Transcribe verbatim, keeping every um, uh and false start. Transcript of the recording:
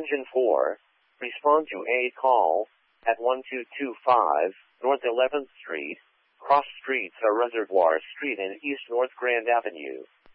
Engine four, respond to a call at one two two five North eleventh Street, cross streets are Reservoir Street and East North Grand Avenue.